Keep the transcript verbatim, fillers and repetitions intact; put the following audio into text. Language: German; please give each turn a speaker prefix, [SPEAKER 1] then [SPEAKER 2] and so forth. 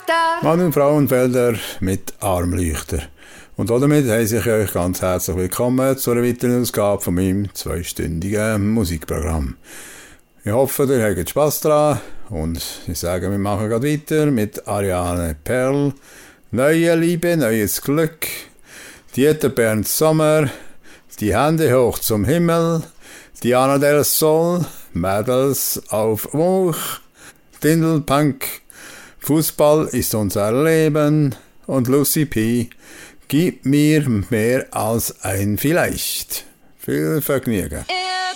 [SPEAKER 1] Mann und Frauenfelder mit Armleuchter. Und damit heiße ich euch ganz herzlich willkommen zu einer weiteren Ausgabe von meinem zweistündigen Musikprogramm. Ich hoffe, ihr habt Spass dran und ich sage, wir machen gerade weiter mit Ariane Perl, Neue Liebe, neues Glück, Dieter Bernd Sommer, Die Hände hoch zum Himmel, Diana del Sol, Mädels auf Wuch, Dindelpunk, Fußball ist unser Leben und Lucy P., Gib mir mehr als ein Vielleicht. Viel Vergnügen.